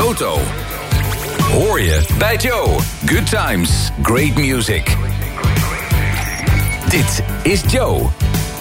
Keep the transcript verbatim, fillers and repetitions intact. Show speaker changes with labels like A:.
A: auto. Hoor je bij Joe. Good times, great music. Dit is Joe.